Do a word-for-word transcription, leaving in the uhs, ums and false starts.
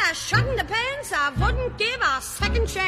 I shouldn't have pants, I wouldn't give a second chance.